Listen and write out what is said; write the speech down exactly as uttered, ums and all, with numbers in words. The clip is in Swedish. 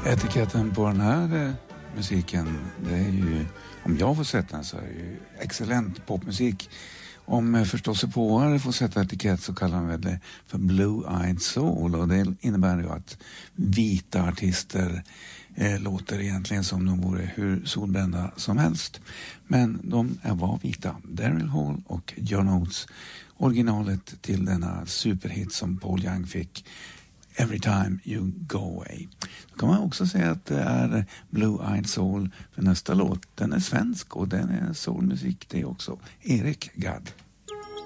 Etiketten på den här eh, musiken, det är ju, om jag får sätta den så är det ju excellent popmusik. Om eh, förståsigpåare får sätta etikett så kallar man det för Blue-Eyed Soul, och det innebär ju att vita artister eh, låter egentligen som de vore hur solbrända som helst. Men de är var vita. Daryl Hall och John Oates, originalet till denna superhit som Paul Young fick, Every Time You Go Away. Då kan man också säga att det är Blue-Eyed Soul för nästa låt. Den är svensk och den är soulmusik det också. Eric Gadd.